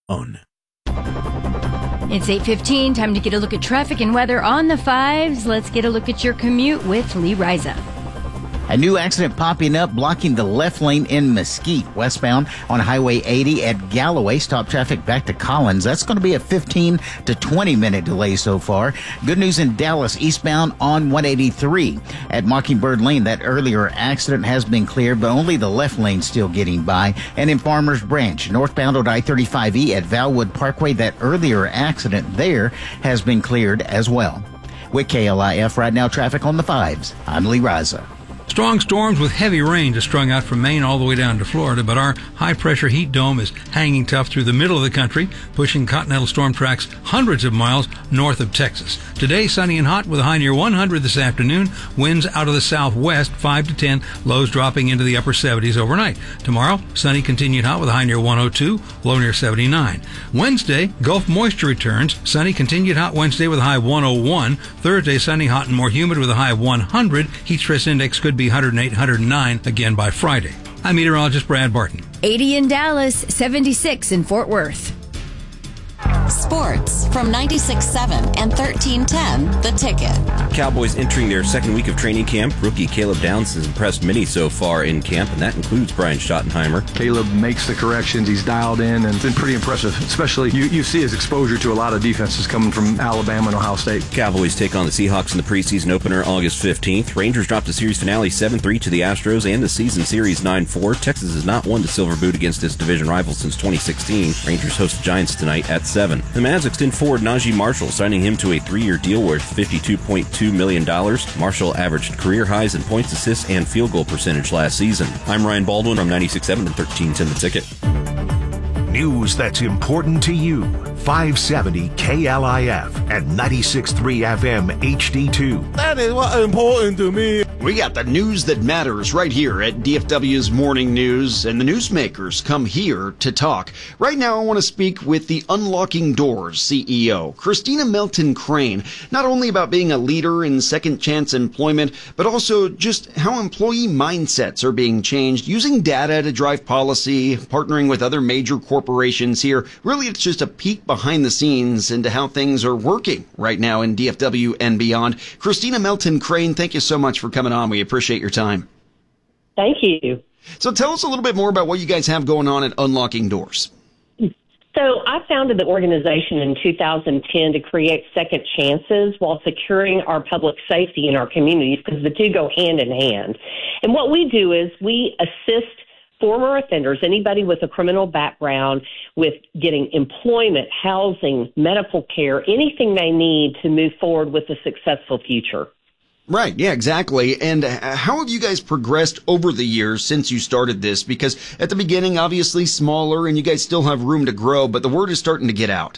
It's 8:15, time to get a look at traffic and weather on the fives. Let's get a look at your commute with Lee Riza. A new accident popping up, blocking the left lane in Mesquite, westbound on Highway 80 at Galloway. Stop traffic back to Collins. That's going to be a 15 to 20 minute delay so far. Good news in Dallas, eastbound on 183 at Mockingbird Lane. That earlier accident has been cleared, but only the left lane still getting by. And in Farmers Branch, northbound on I-35E at Valwood Parkway, that earlier accident there has been cleared as well. With KLIF right now, traffic on the fives. I'm Lee Riza. Strong storms with heavy rain just strung out from Maine all the way down to Florida, but our high-pressure heat dome is hanging tough through the middle of the country, pushing continental storm tracks hundreds of miles north of Texas. Today, sunny and hot with a high near 100 this afternoon. Winds out of the southwest, 5 to 10, lows dropping into the upper 70s overnight. Tomorrow, sunny continued hot with a high near 102, low near 79. Wednesday, Gulf moisture returns. Sunny continued hot Wednesday with a high 101. Thursday, sunny, hot, and more humid with a high 100. Heat stress index could be 108, 109 again by Friday. I'm meteorologist Brad Barton. 80 in Dallas, 76 in Fort Worth. Sports from 96.7 and 1310, The Ticket. Cowboys entering their second week of training camp. Rookie Caleb Downs has impressed many so far in camp, and that includes Brian Schottenheimer. Caleb makes the corrections. He's dialed in and been pretty impressive, especially you see his exposure to a lot of defenses coming from Alabama and Ohio State. Cowboys take on the Seahawks in the preseason opener August 15th. Rangers dropped the series finale 7-3 to the Astros and the season series 9-4. Texas has not won the Silver Boot against its division rival since 2016. Rangers host the Giants tonight at 7. The Mavs extend forward Najee Marshall, signing him to a 3-year deal worth $52.2 million. Marshall averaged career highs in points, assists, and field goal percentage last season. I'm Ryan Baldwin from 96.7 and 1310 The Ticket. News that's important to you. 570 KLIF and 96.3 FM HD2. That is what's important to me. We got the news that matters right here at DFW's Morning News, and the newsmakers come here to talk. Right now, I want to speak with the Unlocking Doors CEO, Christina Melton Crane, not only about being a leader in second chance employment, but also just how employee mindsets are being changed, using data to drive policy, partnering with other major corporations here. Really, it's just a peek behind the scenes into how things are working right now in DFW and beyond. Christina Melton Crane, thank you so much for coming on. We appreciate your time. Thank you. So tell us a little bit more about what you guys have going on at Unlocking Doors. So I founded the organization in 2010 to create second chances while securing our public safety in our communities, because the two go hand in hand. And what we do is we assist former offenders, anybody with a criminal background, with getting employment, housing, medical care, anything they need to move forward with a successful future. Right. Yeah, exactly. And how have you guys progressed over the years since you started this? Because at the beginning, obviously smaller, and you guys still have room to grow, but the word is starting to get out.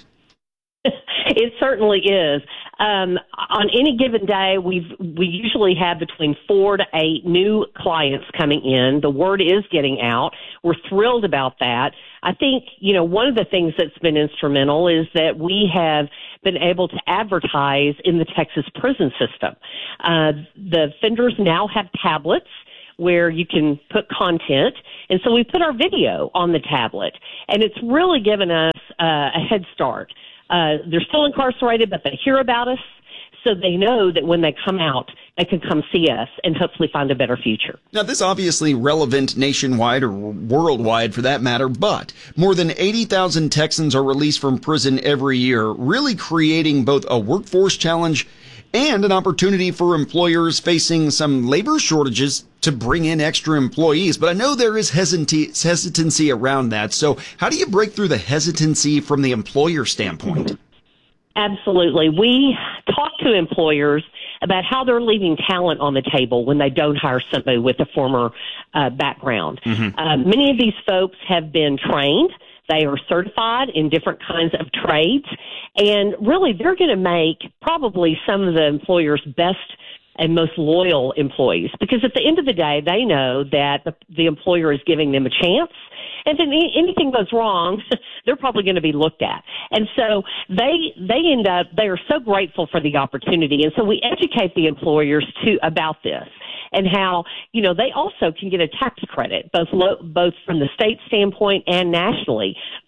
It certainly is. On any given day, we usually have between 4 to 8 new clients coming in. The word is getting out. We're thrilled about that. I think, one of the things that's been instrumental is that we have been able to advertise in the Texas prison system. The offenders now have tablets where you can put content, and so we put our video on the tablet, and it's really given us a head start. They're still incarcerated, but they hear about us, so they know that when they come out, they can come see us and hopefully find a better future. Now, this is obviously relevant nationwide or worldwide for that matter, but more than 80,000 Texans are released from prison every year, really creating both a workforce challenge and an opportunity for employers facing some labor shortages to bring in extra employees. But I know there is hesitancy around that. So how do you break through the hesitancy from the employer standpoint? Absolutely. We talk to employers about how they're leaving talent on the table when they don't hire somebody with a former background. Mm-hmm. Many of these folks have been trained. They are certified in different kinds of trades. And really, they're going to make probably some of the employer's best and most loyal employees, because at the end of the day, they know that the employer is giving them a chance. And if anything goes wrong, they're probably going to be looked at. And so they are so grateful for the opportunity. And so we educate the employers about this and how, they also can get a tax credit, both from the state standpoint and nationally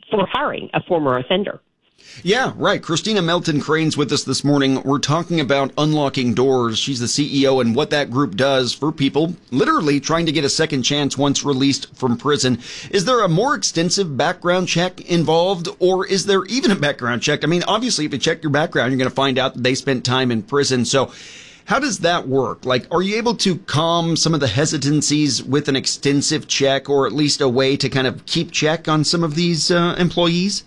for hiring a former offender. Yeah, right. Christina Melton Crane's with us this morning. We're talking about Unlocking Doors. She's the CEO and what that group does for people literally trying to get a second chance once released from prison. Is there a more extensive background check involved, or is there even a background check? I mean, obviously, if you check your background, you're going to find out that they spent time in prison. So how does that work? Like, are you able to calm some of the hesitancies with an extensive check, or at least a way to kind of keep check on some of these employees?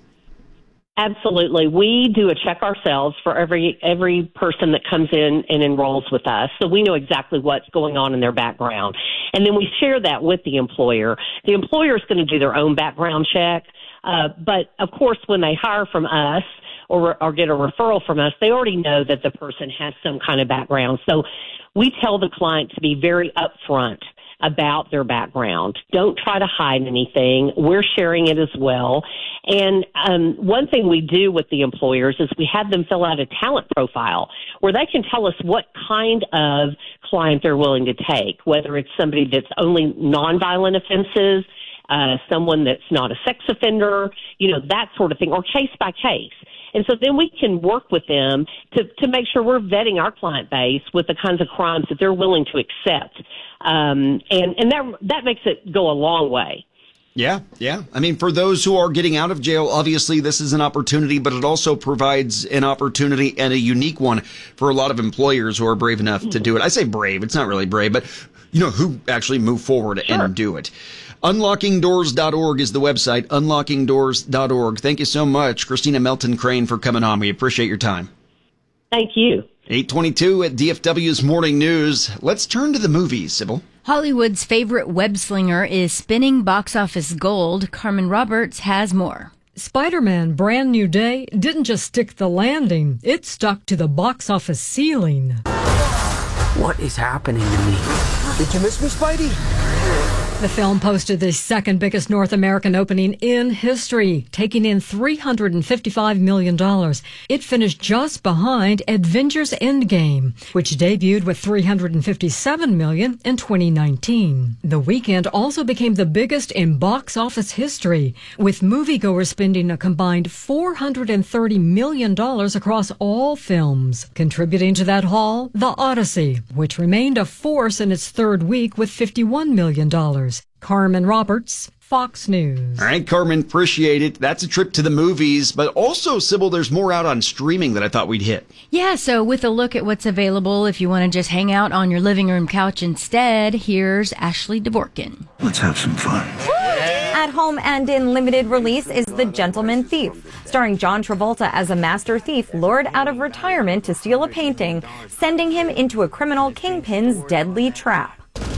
Absolutely. We do a check ourselves for every person that comes in and enrolls with us, so we know exactly what's going on in their background. And then we share that with the employer. The employer is going to do their own background check, but of course when they hire from us or get a referral from us, they already know that the person has some kind of background. So we tell the client to be very upfront about their background. Don't try to hide anything. We're sharing it as well. And one thing we do with the employers is we have them fill out a talent profile where they can tell us what kind of client they're willing to take, whether it's somebody that's only nonviolent offenses, someone that's not a sex offender, that sort of thing, or case by case. And so then we can work with them to make sure we're vetting our client base with the kinds of crimes that they're willing to accept. And that makes it go a long way. Yeah. I mean, for those who are getting out of jail, obviously this is an opportunity, but it also provides an opportunity and a unique one for a lot of employers who are brave enough to do it. I say brave, it's not really brave, but who actually move forward and do it. UnlockingDoors.org is the website, UnlockingDoors.org. Thank you so much, Christina Melton Crane, for coming on. We appreciate your time. Thank you. 8:22 at DFW's Morning News. Let's turn to the movies, Sybil. Hollywood's favorite web-slinger is spinning box office gold. Carmen Roberts has more. Spider-Man Brand New Day didn't just stick the landing, it stuck to the box office ceiling. What is happening to me? Did you miss me, Spidey? The film posted the second biggest North American opening in history, taking in $355 million. It finished just behind Avengers Endgame, which debuted with $357 million in 2019. The weekend also became the biggest in box office history, with moviegoers spending a combined $430 million across all films. Contributing to that haul, The Odyssey, which remained a force in its third week with $51 million. Carmen Roberts, Fox News. All right, Carmen, appreciate it. That's a trip to the movies, but also, Sybil, there's more out on streaming that I thought we'd hit. Yeah, so with a look at what's available, if you want to just hang out on your living room couch instead, here's Ashley Dvorkin. Let's have some fun. At home and in limited release is The Gentleman Thief, starring John Travolta as a master thief lured out of retirement to steal a painting, sending him into a criminal kingpin's deadly trap.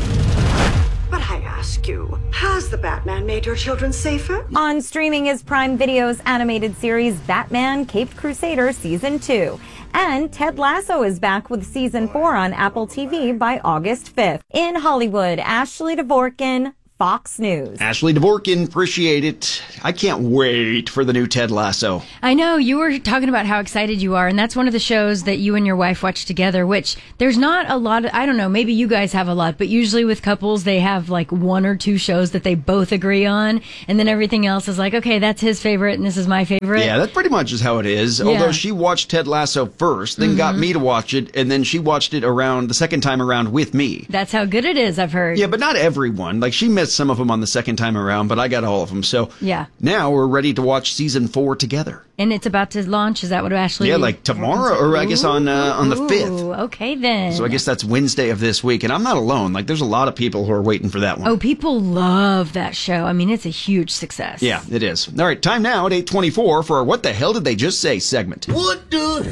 But I ask you, has the Batman made your children safer? On streaming is Prime Video's animated series Batman Caped Crusader Season 2. And Ted Lasso is back with Season 4 on Apple TV by August 5th. In Hollywood, Ashley Dvorkin, Fox News. Ashley Dvorkin, appreciate it. I can't wait for the new Ted Lasso. I know, you were talking about how excited you are, and that's one of the shows that you and your wife watch together, which there's not a lot of, I don't know, maybe you guys have a lot, but usually with couples, they have like one or two shows that they both agree on, and then everything else is like, okay, that's his favorite, and this is my favorite. Yeah, that pretty much is how it is. Yeah. Although she watched Ted Lasso first, then got me to watch it, and then she watched it around the second time around with me. That's how good it is, I've heard. Yeah, but not everyone. Like, she missed some of them on the second time around, but I got all of them. So yeah, now we're ready to watch Season 4 together. And it's about to launch. Is that what Ashley? Yeah, like tomorrow, or I guess on the 5th. Okay, then. So I guess that's Wednesday of this week, and I'm not alone. Like, there's a lot of people who are waiting for that one. Oh, people love that show. I mean, it's a huge success. Yeah, it is. All right, time now at 8:24 for our What the Hell Did They Just Say segment. What the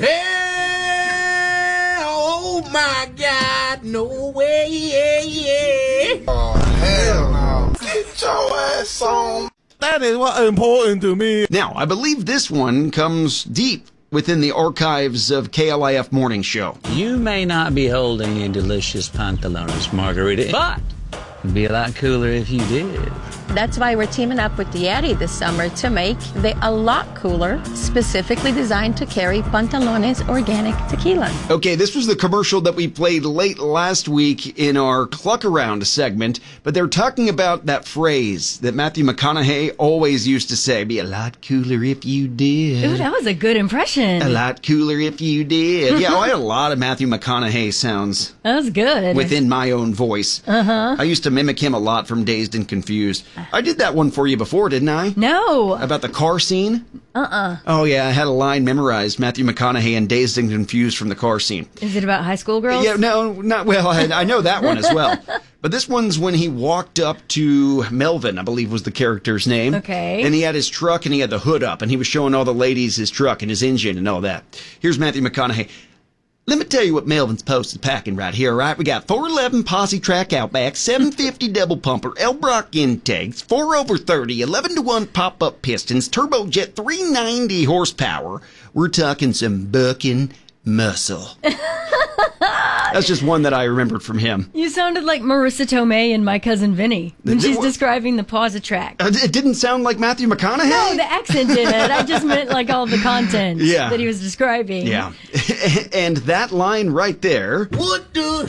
hell? Oh my God! No way! Oh hell no! Get your ass on. That is what's important to me. Now, I believe this one comes deep within the archives of KLIF Morning Show. You may not be holding a delicious pantalones margarita, but it'd be a lot cooler if you did. That's why we're teaming up with the Yeti this summer to make the A Lot Cooler, specifically designed to carry Pantalones Organic Tequila. Okay, this was the commercial that we played late last week in our Cluck Around segment, but they're talking about that phrase that Matthew McConaughey always used to say, be a lot cooler if you did. Ooh, that was a good impression. A lot cooler if you did. Yeah, I had a lot of Matthew McConaughey sounds. That was good. Within my own voice. Uh-huh. I used to mimic him a lot from Dazed and Confused. I did that one for you before, didn't I? No. About the car scene? Uh-uh. Oh, yeah, I had a line memorized, Matthew McConaughey and Dazed and Confused from the car scene. Is it about high school girls? Yeah, no, not well. I know that one as well. But this one's when he walked up to Melvin, I believe was the character's name. Okay. And he had his truck and he had the hood up and he was showing all the ladies his truck and his engine and all that. Here's Matthew McConaughey. Let me tell you what Melvin's Post is packing right here, all right? We got 411 Posse Track Outback, 750 double pumper, Elbrock intakes, 4/30, 11-to-1 pop-up pistons, turbojet 390 horsepower. We're talking some bucking muscle. That's just one that I remembered from him. You sounded like Marissa Tomei and My Cousin Vinny when she's describing the Pause Track. It didn't sound like Matthew McConaughey? No, the accent didn't. I just meant like all the content that he was describing. Yeah. And that line right there. What the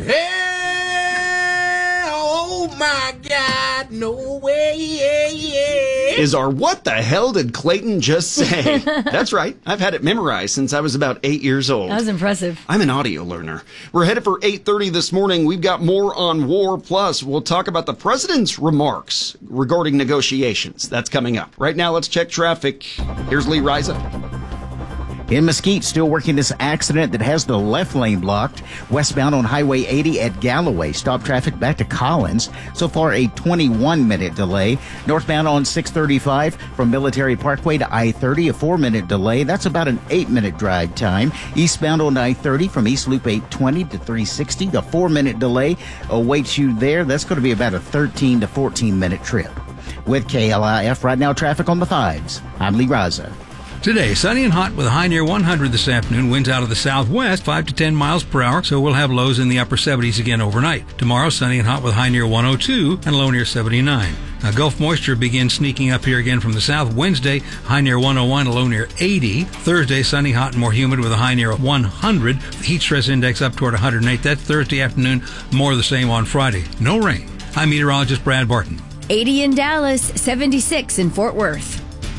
hell? Oh my God, no way. Is our What the Hell Did Clayton Just Say? That's right. I've had it memorized since I was about 8 years old. That was impressive. I'm an audio learner. We're headed for 8:30 this morning. We've got more on war. Plus, we'll talk about the president's remarks regarding negotiations. That's coming up. Right now, let's check traffic. Here's Lee Riza. In Mesquite, still working this accident that has the left lane blocked. Westbound on Highway 80 at Galloway. Stop traffic back to Collins. So far, a 21-minute delay. Northbound on 635 from Military Parkway to I-30, a 4-minute delay. That's about an 8-minute drive time. Eastbound on I-30 from East Loop 820 to 360, the 4-minute delay awaits you there. That's going to be about a 13 to 14-minute trip. With KLIF right now, traffic on the 5s. I'm Lee Raza. Today, sunny and hot with a high near 100 this afternoon. Winds out of the southwest, 5 to 10 miles per hour, so we'll have lows in the upper 70s again overnight. Tomorrow, sunny and hot with high near 102 and low near 79. Now, Gulf moisture begins sneaking up here again from the south. Wednesday, high near 101, a low near 80. Thursday, sunny, hot, and more humid with a high near 100. The heat stress index up toward 108. That's Thursday afternoon. More of the same on Friday. No rain. I'm meteorologist Brad Barton. 80 in Dallas, 76 in Fort Worth.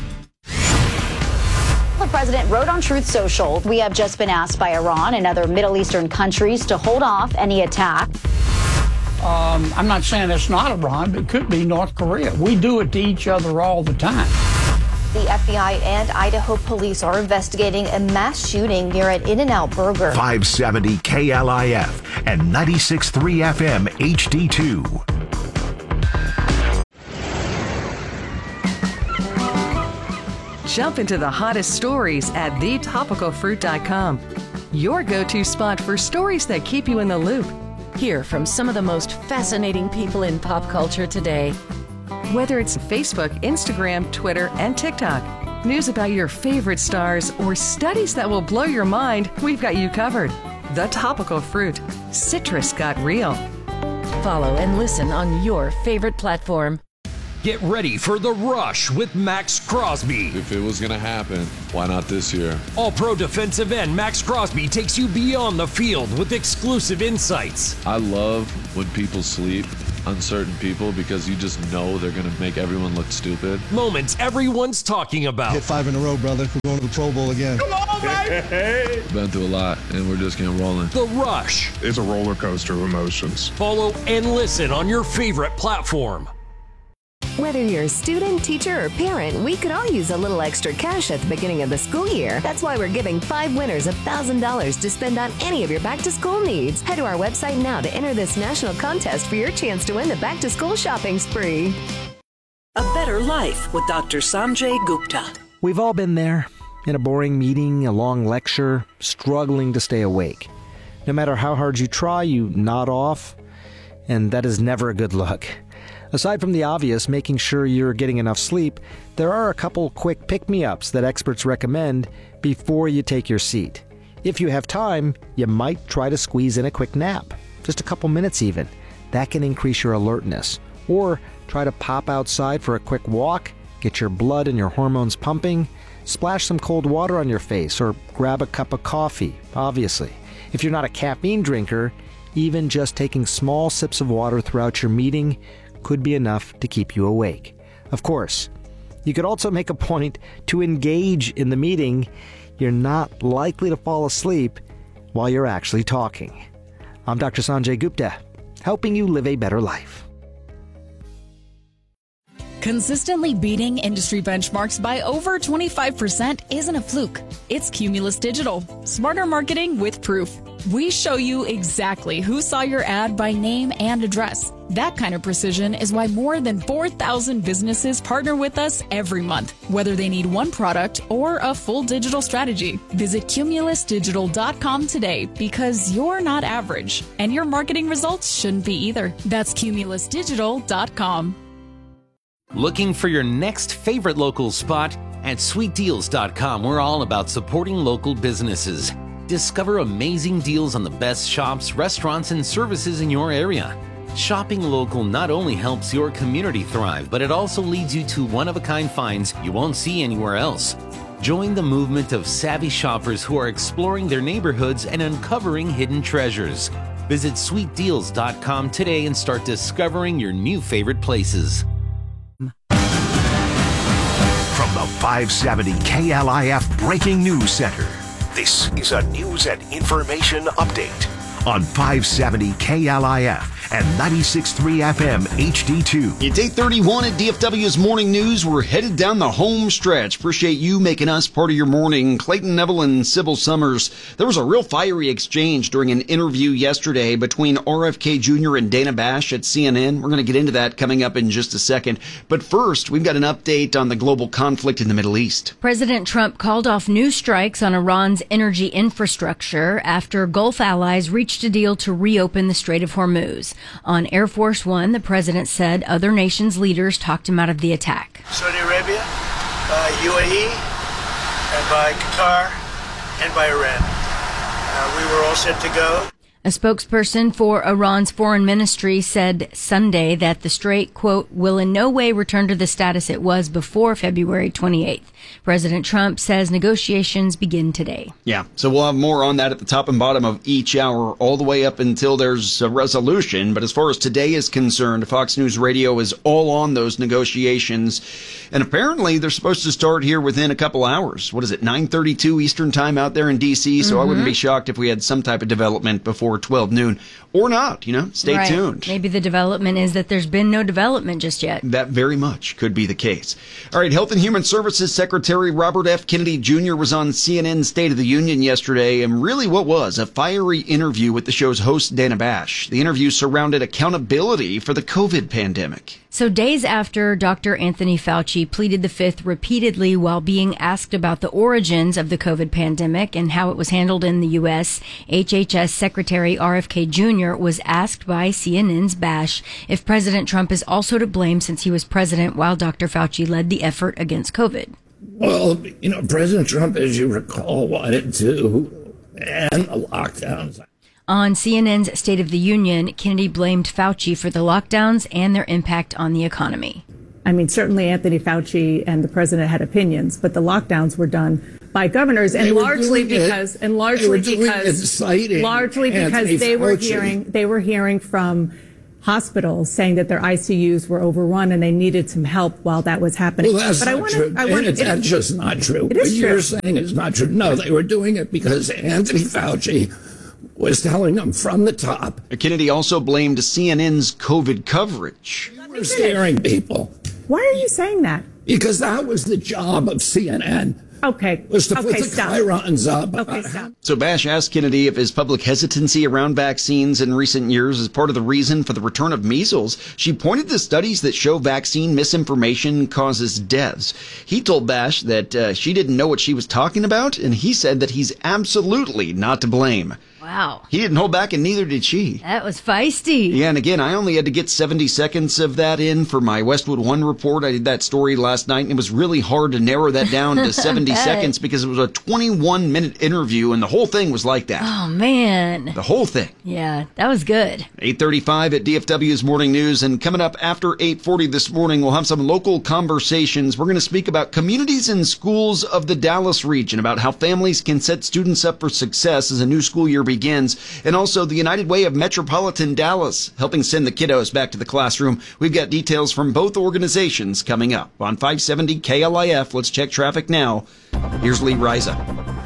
The president wrote on Truth Social, "We have just been asked by Iran and other Middle Eastern countries to hold off any attack." I'm not saying it's not Iran, but it could be North Korea. We do it to each other all the time. The FBI and Idaho police are investigating a mass shooting near an In-N-Out Burger. 570 KLIF and 96.3 FM HD2. Jump into the hottest stories at thetopicalfruit.com. Your go-to spot for stories that keep you in the loop. Hear from some of the most fascinating people in pop culture today. Whether it's Facebook, Instagram, Twitter, and TikTok, news about your favorite stars, or studies that will blow your mind, we've got you covered. The Topical Fruit. Citrus got real. Follow and listen on your favorite platform. Get ready for The Rush with Max Crosby. If it was going to happen, why not this year? All-pro defensive end Max Crosby takes you beyond the field with exclusive insights. I love when people sleep, uncertain people, because you just know they're going to make everyone look stupid. Moments everyone's talking about. Hit 5 in a row, brother. We're going to the Pro Bowl again. Come on, baby! Been through a lot, and we're just getting rolling. The Rush. It's a roller coaster of emotions. Follow and listen on your favorite platform. Whether you're a student, teacher, or parent, we could all use a little extra cash at the beginning of the school year. That's why we're giving 5 winners $1,000 to spend on any of your back-to-school needs. Head to our website now to enter this national contest for your chance to win the back-to-school shopping spree. A Better Life with Dr. Sanjay Gupta. We've all been there. In a boring meeting, a long lecture, struggling to stay awake. No matter how hard you try, you nod off, and that is never a good look. Aside from the obvious, making sure you're getting enough sleep, there are a couple quick pick-me-ups that experts recommend before you take your seat. If you have time, you might try to squeeze in a quick nap. Just a couple minutes even. That can increase your alertness. Or try to pop outside for a quick walk, get your blood and your hormones pumping, splash some cold water on your face, or grab a cup of coffee, obviously. If you're not a caffeine drinker, even just taking small sips of water throughout your meeting could be enough to keep you awake. Of course, you could also make a point to engage in the meeting. You're not likely to fall asleep while you're actually talking. I'm Dr. Sanjay Gupta, helping you live a better life. Consistently beating industry benchmarks by over 25% isn't a fluke. It's Cumulus Digital. Smarter marketing with proof. We show you exactly who saw your ad by name and address. That kind of precision is why more than 4,000 businesses partner with us every month, whether they need one product or a full digital strategy. Visit cumulusdigital.com today because you're not average, and your marketing results shouldn't be either. That's cumulusdigital.com. Looking for your next favorite local spot? At sweetdeals.com, we're all about supporting local businesses. Discover amazing deals on the best shops, restaurants, and services in your area. Shopping local not only helps your community thrive, but it also leads you to one-of-a-kind finds you won't see anywhere else. Join the movement of savvy shoppers who are exploring their neighborhoods and uncovering hidden treasures. Visit sweetdeals.com today and start discovering your new favorite places. From the 570 KLIF Breaking News Center, this is a news and information update on 570 KLIF and 96.3 FM HD2. It's 8:31 at DFW's Morning News. We're headed down the home stretch. Appreciate you making us part of your morning. Clayton Neville and Sybil Summers. There was a real fiery exchange during an interview yesterday between RFK Jr. and Dana Bash at CNN. We're going to get into that coming up in just a second. But first, we've got an update on the global conflict in the Middle East. President Trump called off new strikes on Iran's energy infrastructure after Gulf allies reached a deal to reopen the Strait of Hormuz. On Air Force One, the president said other nations' leaders talked him out of the attack. Saudi Arabia, UAE, and by Qatar, and by Iran. We were all set to go. A spokesperson for Iran's foreign ministry said Sunday that the strait, quote, will in no way return to the status it was before February 28th. President Trump says negotiations begin today. Yeah, so we'll have more on that at the top and bottom of each hour, all the way up until there's a resolution. But as far as today is concerned, Fox News Radio is all on those negotiations. And apparently they're supposed to start here within a couple hours. What is it, 9:32 Eastern time out there in D.C.? So I wouldn't be shocked if we had some type of development before 12 noon or not, stay tuned. Maybe the development is that there's been no development just yet. That very much could be the case. All right, Health and Human Services Secretary Robert F. Kennedy Jr. was on CNN's State of the Union yesterday, and really what was a fiery interview with the show's host, Dana Bash. The interview surrounded accountability for the COVID pandemic. So days after Dr. Anthony Fauci pleaded the fifth repeatedly while being asked about the origins of the COVID pandemic and how it was handled in the U.S., HHS Secretary RFK Jr. was asked by CNN's Bash if President Trump is also to blame since he was president while Dr. Fauci led the effort against COVID. Well, President Trump, as you recall, wanted to end the lockdowns. On CNN's State of the Union, Kennedy blamed Fauci for the lockdowns and their impact on the economy. I mean, certainly Anthony Fauci and the president had opinions, but the lockdowns were done by governors, and largely because they were hearing from hospitals saying that their ICUs were overrun and they needed some help while that was happening. Well, that's not true. That's just not true. What you're saying is not true. No, they were doing it because Anthony Fauci was telling them from the top. Kennedy also blamed CNN's COVID coverage. We're scaring people. Why are you saying that? Because that was the job of CNN. Okay. Was to put the chyrons up. Okay, stop. So Bash asked Kennedy if his public hesitancy around vaccines in recent years is part of the reason for the return of measles. She pointed to studies that show vaccine misinformation causes deaths. He told Bash that she didn't know what she was talking about, and he said that he's absolutely not to blame. Wow. He didn't hold back, and neither did she. That was feisty. Yeah, and again, I only had to get 70 seconds of that in for my Westwood One report. I did that story last night, and it was really hard to narrow that down to 70 seconds because it was a 21-minute interview, and the whole thing was like that. Oh, man. The whole thing. Yeah, that was good. 8:35 at DFW's Morning News, and coming up after 8:40 this morning, we'll have some local conversations. We're going to speak about communities and schools of the Dallas region, about how families can set students up for success as a new school year begins, and also the United Way of Metropolitan Dallas, helping send the kiddos back to the classroom. We've got details from both organizations coming up on 570 KLIF. Let's check traffic now. Here's Lee Riza.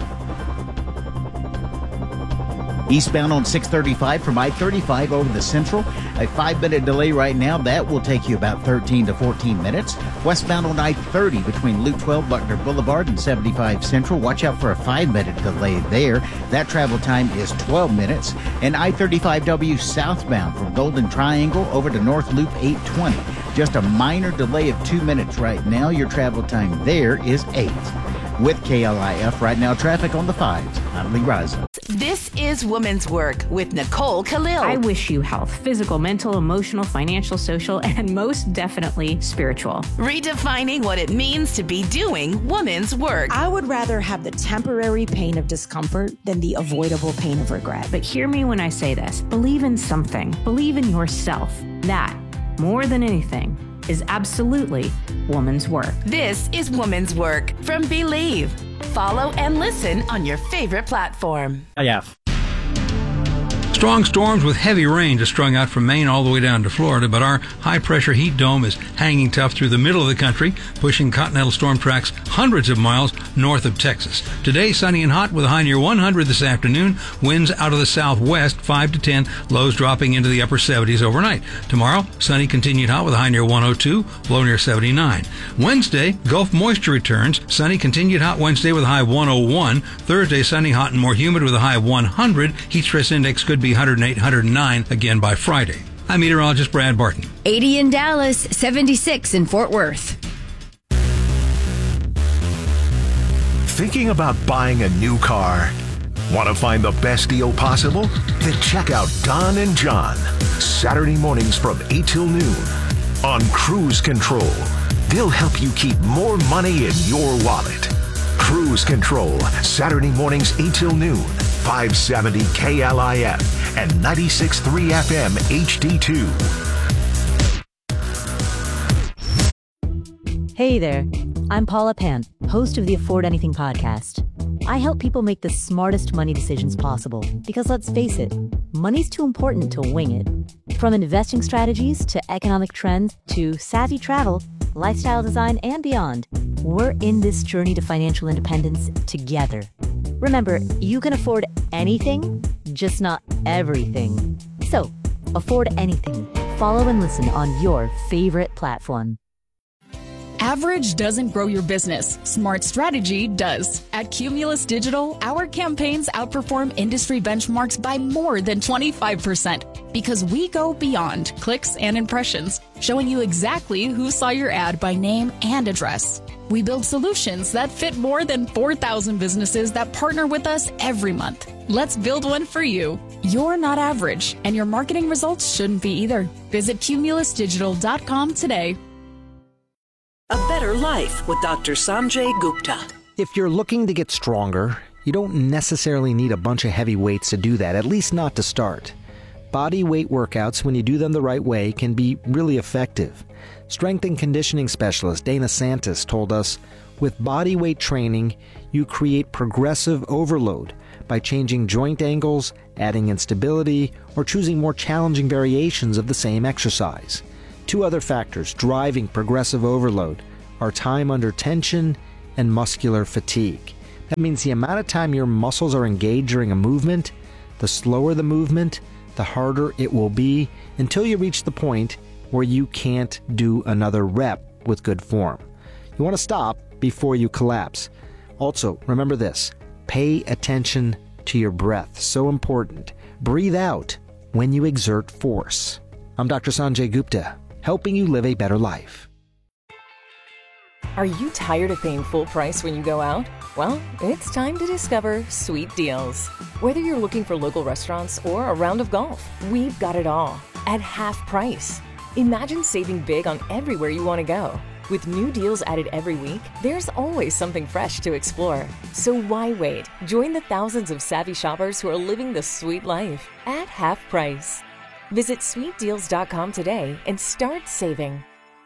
Eastbound on 635 from I-35 over the Central. A 5-minute delay right now. That will take you about 13 to 14 minutes. Westbound on I-30 between Loop 12, Buckner Boulevard, and 75 Central. Watch out for a 5-minute delay there. That travel time is 12 minutes. And I-35W southbound from Golden Triangle over to North Loop 820. Just a minor delay of 2 minutes right now. Your travel time there is 8. With KLIF right now, traffic on the 5s. I'm Lee Riza. This is Woman's Work with Nicole Khalil. I wish you health, physical, mental, emotional, financial, social, and most definitely spiritual. Redefining what it means to be doing woman's work. I would rather have the temporary pain of discomfort than the avoidable pain of regret. But hear me when I say this. Believe in something. Believe in yourself. That, more than anything, is absolutely woman's work. This is Woman's Work from Believe. Follow and listen on your favorite platform. Yeah. Strong storms with heavy rain just strung out from Maine all the way down to Florida, but our high-pressure heat dome is hanging tough through the middle of the country, pushing continental storm tracks hundreds of miles north of Texas. Today, sunny and hot with a high near 100 this afternoon. Winds out of the southwest, 5 to 10, lows dropping into the upper 70s overnight. Tomorrow, sunny continued hot with a high near 102, low near 79. Wednesday, Gulf moisture returns. Sunny continued hot Wednesday with a high 101. Thursday, sunny, hot, and more humid with a high 100. Heat stress index could be 108, 109 again by Friday. I'm meteorologist Brad Barton. 80 in Dallas, 76 in Fort Worth. Thinking about buying a new car? Want to find the best deal possible? Then check out Don and John, Saturday mornings from 8 till noon on Cruise Control. They'll help you keep more money in your wallet. Cruise Control, Saturday mornings 8 till noon, 570 KLIF and 96.3 FM HD2. Hey there, I'm Paula Pan, host of the Afford Anything podcast. I help people make the smartest money decisions possible because let's face it, money's too important to wing it. From investing strategies to economic trends to savvy travel, lifestyle design, and beyond, we're in this journey to financial independence together. Remember, you can afford anything, just not everything. So, afford anything. Follow and listen on your favorite platform. Average doesn't grow your business. Smart strategy does. At Cumulus Digital, our campaigns outperform industry benchmarks by more than 25% because we go beyond clicks and impressions, showing you exactly who saw your ad by name and address. We build solutions that fit more than 4,000 businesses that partner with us every month. Let's build one for you. You're not average, and your marketing results shouldn't be either. Visit cumulusdigital.com today. A Better Life with Dr. Sanjay Gupta. If you're looking to get stronger, you don't necessarily need a bunch of heavy weights to do that, at least not to start. Body weight workouts, when you do them the right way, can be really effective. Strength and conditioning specialist Dana Santis told us, with body weight training, you create progressive overload by changing joint angles, adding instability, or choosing more challenging variations of the same exercise. Two other factors driving progressive overload are time under tension and muscular fatigue. That means the amount of time your muscles are engaged during a movement, the slower the movement, the harder it will be until you reach the point where you can't do another rep with good form. You want to stop before you collapse. Also, remember this, pay attention to your breath. So important. Breathe out when you exert force. I'm Dr. Sanjay Gupta, helping you live a better life. Are you tired of paying full price when you go out? Well, it's time to discover Sweet Deals. Whether you're looking for local restaurants or a round of golf, we've got it all at half price. Imagine saving big on everywhere you want to go. With new deals added every week, there's always something fresh to explore. So why wait? Join the thousands of savvy shoppers who are living the sweet life at half price. Visit sweetdeals.com today and start saving.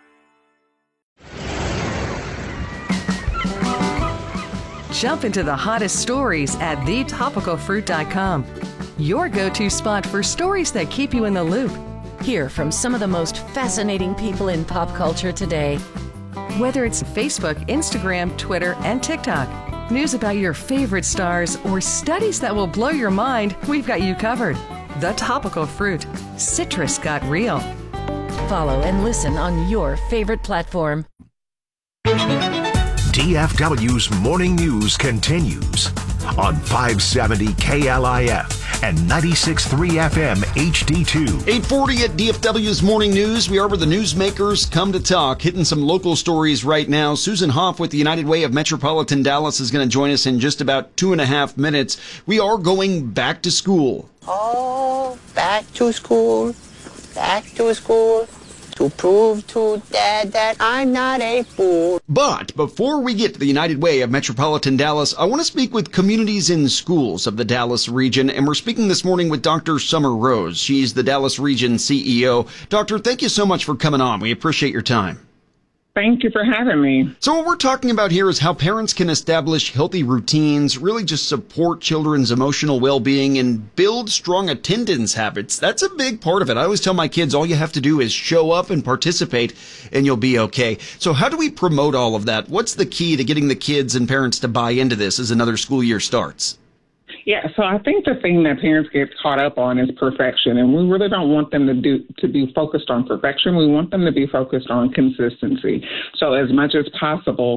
Jump into the hottest stories at thetopicalfruit.com. Your go-to spot for stories that keep you in the loop. Hear from some of the most fascinating people in pop culture today. Whether it's Facebook, Instagram, Twitter, and TikTok, news about your favorite stars, or studies that will blow your mind, we've got you covered. The Topical Fruit. Citrus got real. Follow and listen on your favorite platform. DFW's Morning News continues on 570 KLIF and 96.3 FM HD2. 8:40 at DFW's Morning News. We are where the newsmakers come to talk, hitting some local stories right now. Susan Hoff with the United Way of Metropolitan Dallas is going to join us in just about 2.5 minutes. We are going back to school. Oh, back to school, to prove to Dad that I'm not a fool. But before we get to the United Way of Metropolitan Dallas, I want to speak with communities in schools of the Dallas region, and we're speaking this morning with Dr. Summer Rose. She's the Dallas region CEO. Doctor, thank you so much for coming on. We appreciate your time. Thank you for having me. So what we're talking about here is how parents can establish healthy routines, really just support children's emotional well-being and build strong attendance habits. That's a big part of it. I always tell my kids all you have to do is show up and participate and you'll be okay. So how do we promote all of that? What's the key to getting the kids and parents to buy into this as another school year starts? Yeah, so I think the thing that parents get caught up on is perfection, and we really don't want them to be focused on perfection. We want them to be focused on consistency. So as much as possible,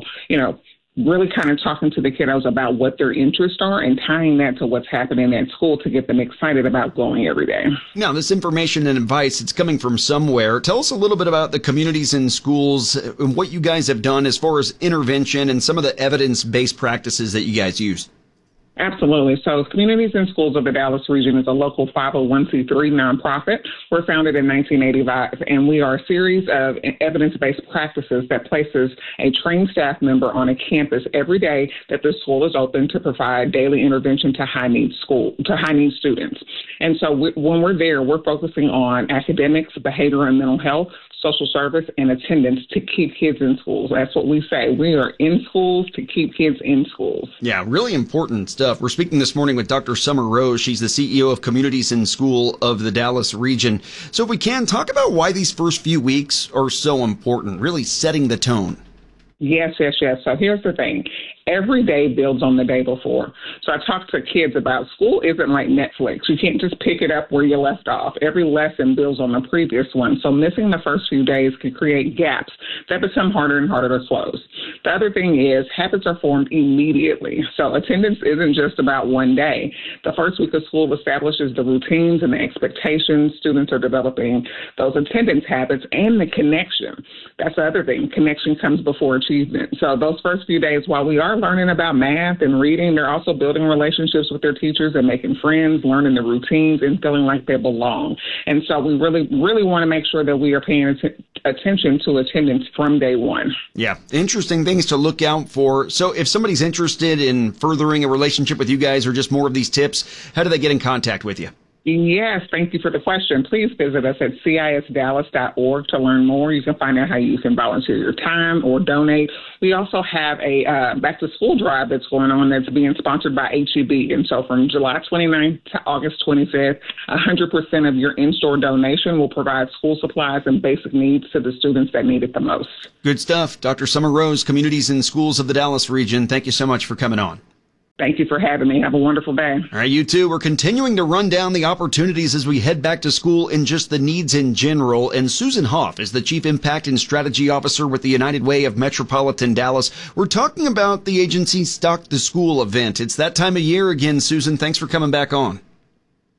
really kind of talking to the kiddos about what their interests are and tying that to what's happening at school to get them excited about going every day. Now, this information and advice, it's coming from somewhere. Tell us a little bit about the communities in schools and what you guys have done as far as intervention and some of the evidence-based practices that you guys use. Absolutely. So Communities in Schools of the Dallas region is a local 501c3 nonprofit. We're founded in 1985, and we are a series of evidence-based practices that places a trained staff member on a campus every day that the school is open to provide daily intervention to high-need students. And so when we're there, we're focusing on academics, behavior and mental health, social service, and attendance to keep kids in schools. That's what we say. We are in schools to keep kids in schools. Yeah, really important stuff. We're speaking this morning with Dr. Summer Rose. She's the CEO of Communities in School of the Dallas region. So if we can, talk about why these first few weeks are so important, really setting the tone. Yes. So here's the thing. Every day builds on the day before. So I talk to kids about school isn't like Netflix. You can't just pick it up where you left off. Every lesson builds on the previous one. So missing the first few days can create gaps that become harder and harder to close. The other thing is habits are formed immediately. So attendance isn't just about one day. The first week of school establishes the routines and the expectations. Students are developing those attendance habits and the connection. That's the other thing. Connection comes before achievement. So those first few days, while we are learning about math and reading, they're also building relationships with their teachers and making friends, learning the routines and feeling like they belong. And so we really, really want to make sure that we are paying attention to attendance from day one. Yeah, interesting things to look out for. So if somebody's interested in furthering a relationship with you guys or just more of these tips, how do they get in contact with you? Yes, thank you for the question. Please visit us at cisdallas.org to learn more. You can find out how you can volunteer your time or donate. We also have a back-to-school drive that's going on that's being sponsored by HEB. And so from July 29th to August 25th, 100% of your in-store donation will provide school supplies and basic needs to the students that need it the most. Good stuff. Dr. Summer Rose, Communities in Schools of the Dallas region. Thank you so much for coming on. Thank you for having me. Have a wonderful day. All right, you too. We're continuing to run down the opportunities as we head back to school and just the needs in general. And Susan Hoff is the Chief Impact and Strategy Officer with the United Way of Metropolitan Dallas. We're talking about the agency's Stock the School event. It's that time of year again, Susan. Thanks for coming back on.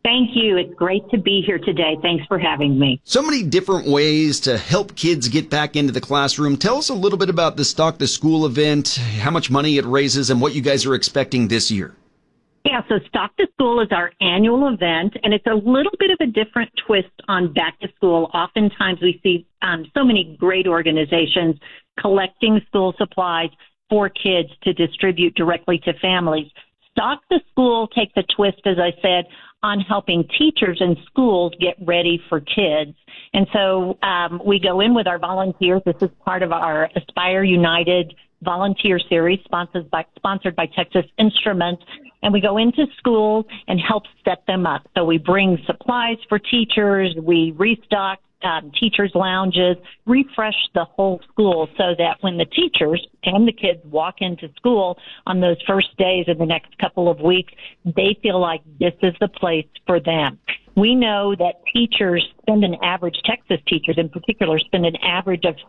Thank you. It's great to be here today. Thanks for having me. So many different ways to help kids get back into the classroom. Tell us a little bit about the Stock the School event, how much money it raises, and what you guys are expecting this year. Yeah, so Stock the School is our annual event, and it's a little bit of a different twist on back to school. Oftentimes we see so many great organizations collecting school supplies for kids to distribute directly to families. Stock the School takes a twist, as I said, on helping teachers and schools get ready for kids. And so we go in with our volunteers. This is part of our Aspire United volunteer series sponsored by Texas Instruments. And we go into schools and help set them up. So we bring supplies for teachers. We restock teachers' lounges, refresh the whole school so that when the teachers and the kids walk into school on those first days in the next couple of weeks, they feel like this is the place for them. We know that teachers spend an average, Texas teachers in particular, spend an average of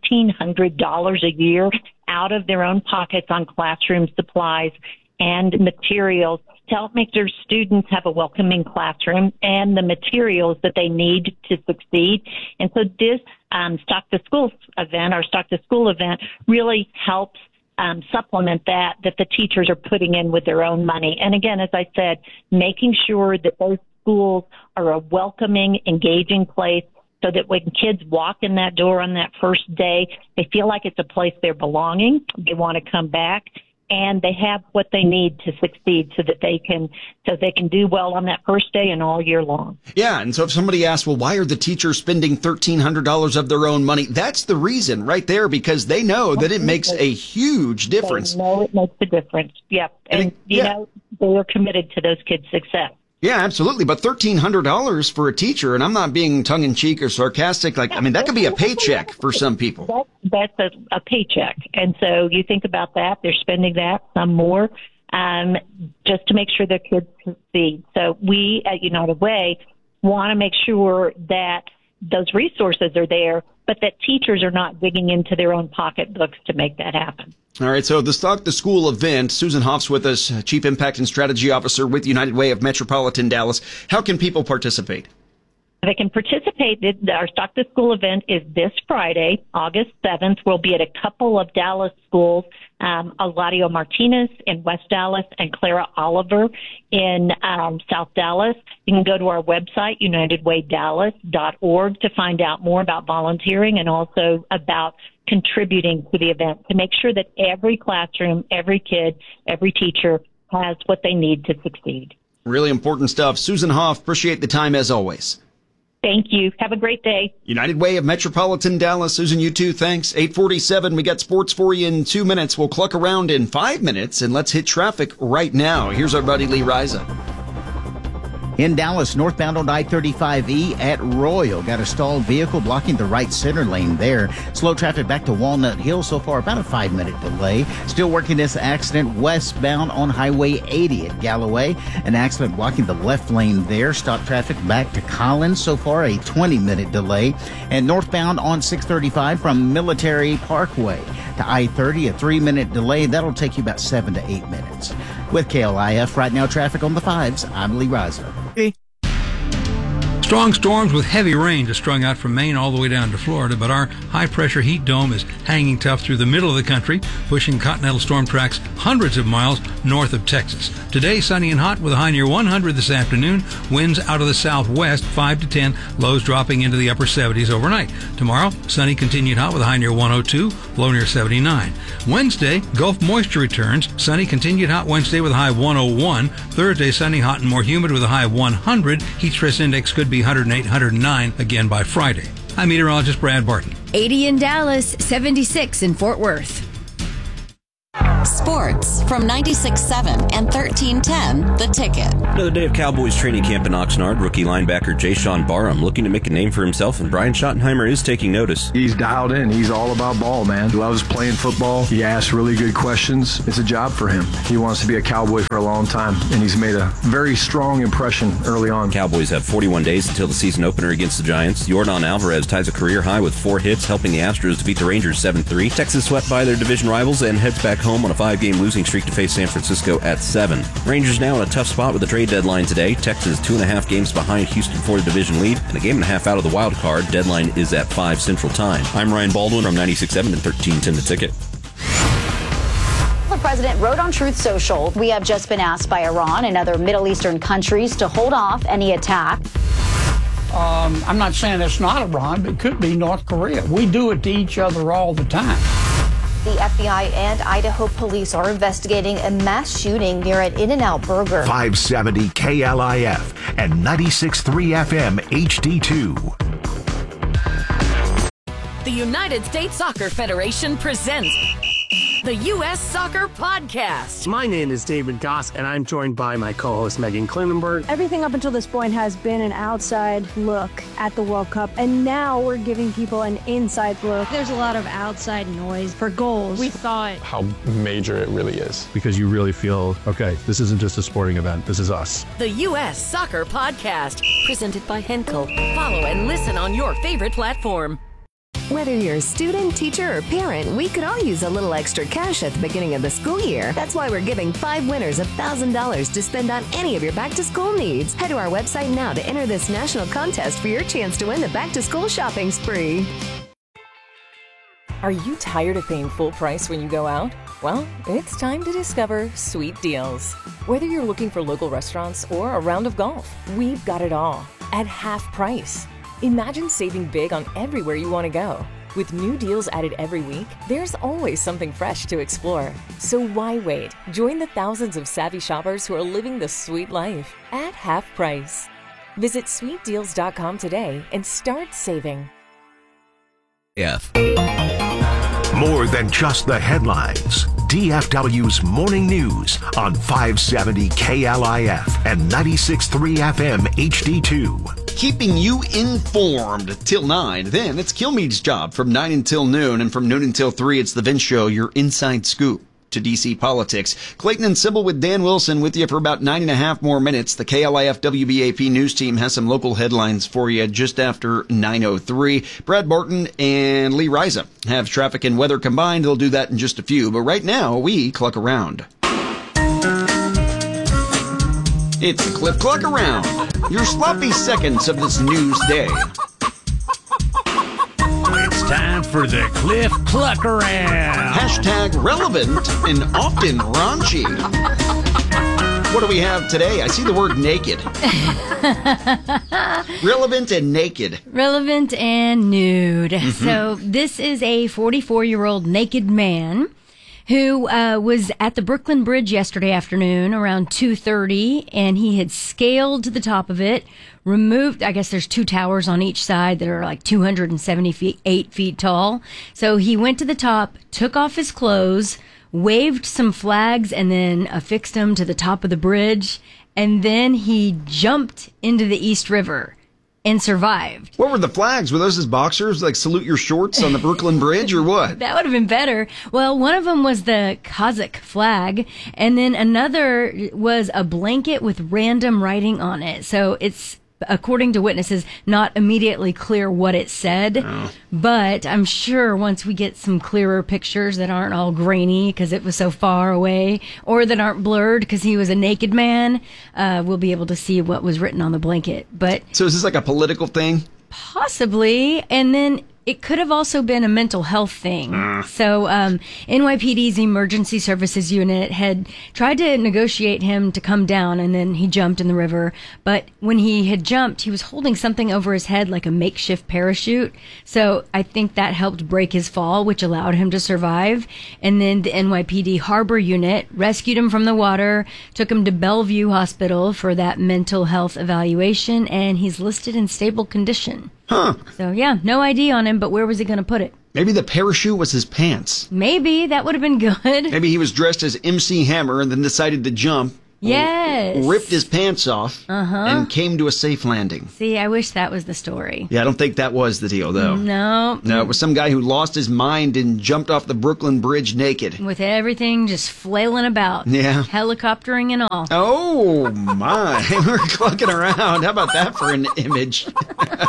$1,300 a year out of their own pockets on classroom supplies and materials to help make their students have a welcoming classroom and the materials that they need to succeed. And so this Stock the School event, our Stock the School event, really helps supplement that the teachers are putting in with their own money. And again, as I said, making sure that those schools are a welcoming, engaging place so that when kids walk in that door on that first day, they feel like it's a place they're belonging, they want to come back, and they have what they need to succeed so they can do well on that first day and all year long. Yeah, and so if somebody asks, well, why are the teachers spending $1,300 of their own money? That's the reason right there, because they know that it makes a huge difference. They know it makes a difference, yep. And, you know, they are committed to those kids' success. Yeah, absolutely. But $1,300 for a teacher, and I'm not being tongue-in-cheek or sarcastic. That could be a paycheck for some people. That's a paycheck. And so you think about that. They're spending that, some more, just to make sure their kids succeed. So we at United Way want to make sure that those resources are there, but that teachers are not digging into their own pocketbooks to make that happen. All right, so the Stock the School event, Susan Hoff's with us, Chief Impact and Strategy Officer with United Way of Metropolitan Dallas. How can people participate? They can participate. Our Stock the School event is this Friday, August 7th. We'll be at a couple of Dallas schools, Eladio Martinez in West Dallas and Clara Oliver in South Dallas. You can go to our website, unitedwaydallas.org, to find out more about volunteering and also about contributing to the event, to make sure that every classroom, every kid, every teacher has what they need to succeed. Really important stuff. Susan Hoff, appreciate the time as always. Thank you. Have a great day. United Way of Metropolitan Dallas. Susan, you too. Thanks. 8:47. We got sports for you in 2 minutes. We'll cluck around in 5 minutes, and let's hit traffic right now. Here's our buddy Lee Riza. In Dallas, northbound on I-35E at Royal. Got a stalled vehicle blocking the right center lane there. Slow traffic back to Walnut Hill so far, about a 5-minute delay. Still working this accident westbound on Highway 80 at Galloway. An accident blocking the left lane there. Stop traffic back to Collins so far, a 20-minute delay. And northbound on 635 from Military Parkway to I-30, a 3-minute delay. That'll take you about 7 to 8 minutes. With KLIF Right Now Traffic on the 5s, I'm Lee Riza. Strong storms with heavy rain just strung out from Maine all the way down to Florida, but our high-pressure heat dome is hanging tough through the middle of the country, pushing continental storm tracks hundreds of miles north of Texas. Today, sunny and hot with a high near 100 this afternoon. Winds out of the southwest, 5 to 10, lows dropping into the upper 70s overnight. Tomorrow, sunny, continued hot with a high near 102, low near 79. Wednesday, Gulf moisture returns. Sunny, continued hot Wednesday with a high 101. Thursday, sunny, hot, and more humid with a high 100. Heat stress index could be 108, 109 again by Friday. I'm meteorologist Brad Barton. 80 in Dallas, 76 in Fort Worth. Sports from 96.7 and 1310 The Ticket. Another day of Cowboys training camp in Oxnard. Rookie linebacker Jayshawn Barham looking to make a name for himself, and Brian Schottenheimer is taking notice. He's dialed in. He's all about ball, man. He loves playing football. He asks really good questions. It's a job for him. He wants to be a Cowboy for a long time, and he's made a very strong impression early on. Cowboys have 41 days until the season opener against the Giants. Yordan Alvarez ties a career high with 4 hits, helping the Astros defeat the Rangers 7-3. Texas swept by their division rivals and heads back home on a 5 5-game losing streak to face San Francisco at 7. Rangers now in a tough spot with the trade deadline today. Texans 2.5 games behind Houston for the division lead, and a game and a half out of the wild card. Deadline is at 5 Central Time. I'm Ryan Baldwin from 96.7 and 1310 The Ticket. The president wrote on Truth Social, "We have just been asked by Iran and other Middle Eastern countries to hold off any attack." I'm not saying it's not Iran, but it could be North Korea. We do it to each other all the time. The FBI and Idaho police are investigating a mass shooting near an In-N-Out Burger. 570 KLIF and 96.3 FM HD2. The United States Soccer Federation presents the U.S. Soccer Podcast. My name is David Goss, and I'm joined by my co-host Megan Klinenberg. Everything up until this point has been an outside look at the World Cup, and now we're giving people an inside look. There's a lot of outside noise for goals. We thought how major it really is, because you really feel, okay, this isn't just a sporting event, this is us. The U.S. Soccer Podcast, presented by Henkel. Follow and listen on your favorite platform. Whether you're a student, teacher, or parent, we could all use a little extra cash at the beginning of the school year. That's why we're giving 5 winners $1,000 to spend on any of your back-to-school needs. Head to our website now to enter this national contest for your chance to win the back-to-school shopping spree. Are you tired of paying full price when you go out? Well, it's time to discover Sweet Deals. Whether you're looking for local restaurants or a round of golf, we've got it all at half price. Imagine saving big on everywhere you want to go. With new deals added every week, there's always something fresh to explore. So why wait? Join the thousands of savvy shoppers who are living the sweet life at half price. Visit sweetdeals.com today and start saving. More than just the headlines. DFW's Morning News on 570 KLIF and 96.3 FM HD2. Keeping you informed till 9. Then it's Kilmeade's job from 9 until noon, and from noon until 3, it's the Vince Show, your inside scoop to D.C. politics. Clayton and Sybil with Dan Wilson with you for about 9.5 more minutes. The KLIF WBAP news team has some local headlines for you just after 9:03. Brad Barton and Lee Riza have traffic and weather combined. They'll do that in just a few, but right now we cluck around. It's the Cliff Cluck Around, your sloppy seconds of this news day. It's time for the Cliff Cluck Around. Hashtag relevant and often raunchy. What do we have today? I see the word naked. Relevant and naked. Relevant and nude. Mm-hmm. So this is a 44-year-old naked man who was at the Brooklyn Bridge yesterday afternoon around 2:30, and he had scaled to the top of it, removed, I guess there's 2 towers on each side that are like 278 feet tall. So he went to the top, took off his clothes, waved some flags, and then affixed them to the top of the bridge, and then he jumped into the East River and survived. What were the flags? Were those his boxers? Like salute your shorts on the Brooklyn Bridge or what? That would have been better. Well, one of them was the Kazakh flag, and then another was a blanket with random writing on it. So it's, according to witnesses, not immediately clear what it said. Oh. But I'm sure once we get some clearer pictures that aren't all grainy because it was so far away, or that aren't blurred because he was a naked man, we'll be able to see what was written on the blanket. But so is this like a political thing? Possibly. And then it could have also been a mental health thing. So NYPD's emergency services unit had tried to negotiate him to come down, and then he jumped in the river. But when he had jumped, he was holding something over his head like a makeshift parachute. So I think that helped break his fall, which allowed him to survive. And then the NYPD harbor unit rescued him from the water, took him to Bellevue Hospital for that mental health evaluation, and he's listed in stable condition. Huh. So, yeah, no ID on him, but where was he going to put it? Maybe the parachute was his pants. Maybe. That would have been good. Maybe he was dressed as MC Hammer and then decided to jump. Yes. Ripped his pants off and came to a safe landing. See, I wish that was the story. Yeah, I don't think that was the deal, though. No. No, it was some guy who lost his mind and jumped off the Brooklyn Bridge naked. With everything just flailing about. Yeah. Helicoptering and all. Oh, my. We're clucking around. How about that for an image?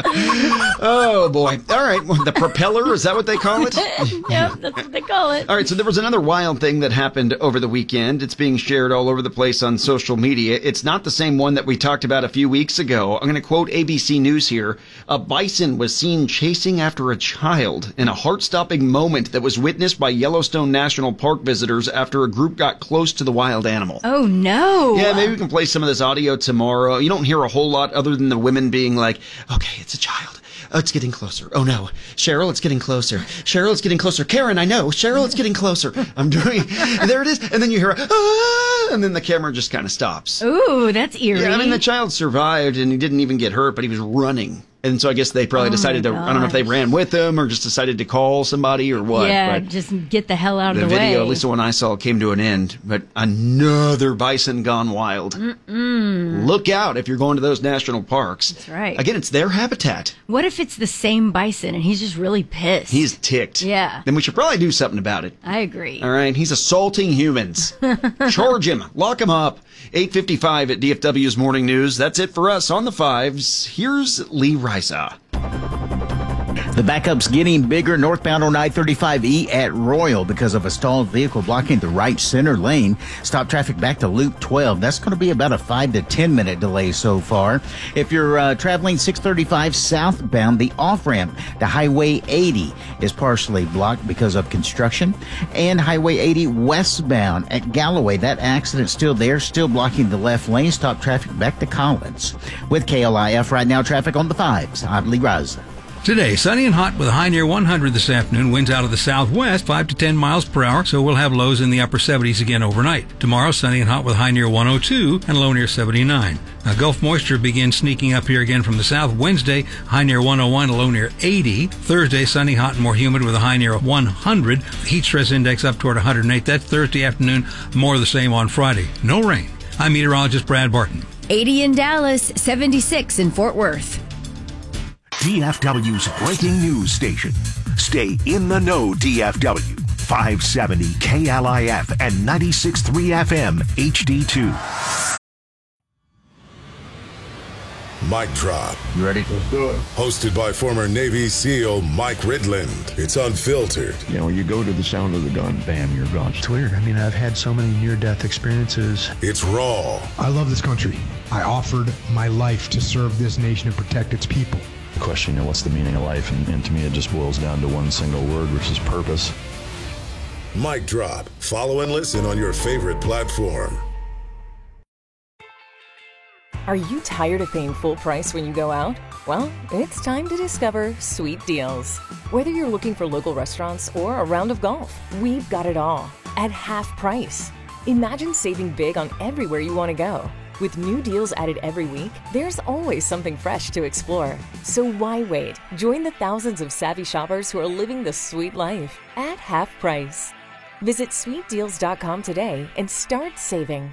Oh, boy. All right. Well, the propeller, is that what they call it? Yep, that's what they call it. All right, so there was another wild thing that happened over the weekend. It's being shared all over the place on social media. It's not the same one that we talked about a few weeks ago. I'm going to quote ABC News here. A bison was seen chasing after a child in a heart-stopping moment that was witnessed by Yellowstone National Park visitors after a group got close to the wild animal. Oh, no. Yeah, maybe we can play some of this audio tomorrow. You don't hear a whole lot other than the women being like, okay, it's a child. Oh, it's getting closer. Oh, no. Cheryl, it's getting closer. Cheryl, it's getting closer. Karen, I know. Cheryl, it's getting closer. I'm doing... There it is. And then you hear, ah, and then the camera just kind of stops. Ooh, that's eerie. Yeah, I mean, the child survived, and he didn't even get hurt, but he was running. And so I guess they probably decided to, I don't know if they ran with him or just decided to call somebody or what. Yeah, but just get the hell out of the way. The video, at least the one I saw, came to an end. But another bison gone wild. Look out if you're going to those national parks. That's right. Again, it's their habitat. What if it's the same bison and he's just really pissed? He's ticked. Yeah. Then we should probably do something about it. I agree. All right, he's assaulting humans. Charge him. Lock him up. 8:55 at DFW's Morning News. That's it for us on the Fives. Here's Lee Risa. The backup's getting bigger northbound on I-35E at Royal because of a stalled vehicle blocking the right center lane. Stop traffic back to Loop 12. That's going to be about a 5 to 10 minute delay so far. If you're traveling 635 southbound, the off-ramp to Highway 80 is partially blocked because of construction. And Highway 80 westbound at Galloway, that accident's still there, still blocking the left lane. Stop traffic back to Collins. With KLIF right now, traffic on the Fives. I'm Lee Raza. Today, sunny and hot with a high near 100 this afternoon. Winds out of the southwest, 5 to 10 miles per hour, so we'll have lows in the upper 70s again overnight. Tomorrow, sunny and hot with a high near 102 and low near 79. Now, Gulf moisture begins sneaking up here again from the south. Wednesday, high near 101, a low near 80. Thursday, sunny, hot, and more humid with a high near 100. Heat stress index up toward 108. That's Thursday afternoon. More of the same on Friday. No rain. I'm meteorologist Brad Barton. 80 in Dallas, 76 in Fort Worth. DFW's breaking news station. Stay in the know, DFW. 570 KLIF and 96.3 FM HD2. Mic Drop. You ready? Let's do it. Hosted by former Navy SEAL Mike Ridland. It's unfiltered. You know, you go to the sound of the gun, bam, you're gone. It's weird. I mean, I've had so many near-death experiences. It's raw. I love this country. I offered my life to serve this nation and protect its people. The question, you know, what's the meaning of life? And to me, it just boils down to one single word, which is purpose. Mic Drop. Follow and listen on your favorite platform. Are you tired of paying full price when you go out? Well, it's time to discover Sweet Deals. Whether you're looking for local restaurants or a round of golf, we've got it all at half price. Imagine saving big on everywhere you want to go. With new deals added every week, there's always something fresh to explore. So why wait? Join the thousands of savvy shoppers who are living the sweet life at half price. Visit sweetdeals.com today and start saving.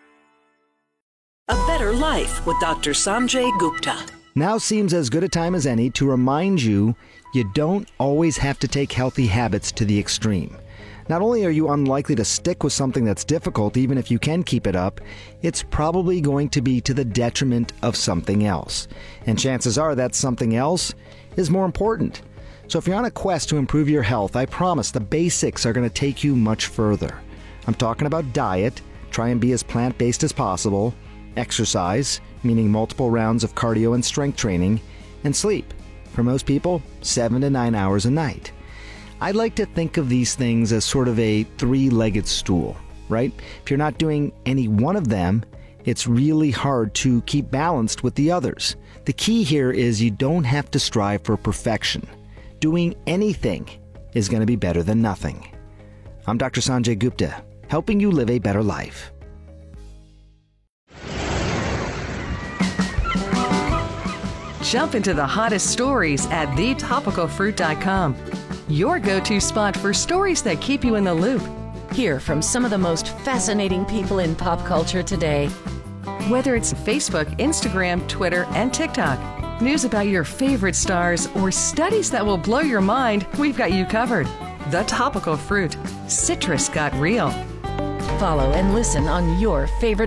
A better life with Dr. Sanjay Gupta. Now seems as good a time as any to remind you don't always have to take healthy habits to the extreme. Not only are you unlikely to stick with something that's difficult, even if you can keep it up, it's probably going to be to the detriment of something else. And chances are that something else is more important. So if you're on a quest to improve your health, I promise the basics are going to take you much further. I'm talking about diet, try and be as plant-based as possible, exercise, meaning multiple rounds of cardio and strength training, and sleep. For most people, 7 to 9 hours a night. I'd like to think of these things as sort of a three-legged stool, right? If you're not doing any one of them, it's really hard to keep balanced with the others. The key here is you don't have to strive for perfection. Doing anything is going to be better than nothing. I'm Dr. Sanjay Gupta, helping you live a better life. Jump into the hottest stories at thetopicalfruit.com. Your go-to spot for stories that keep you in the loop. Hear from some of the most fascinating people in pop culture today. Whether it's Facebook, Instagram, Twitter, and TikTok, news about your favorite stars, or studies that will blow your mind, we've got you covered. The Topical Fruit. Citrus got real. Follow and listen on your favorite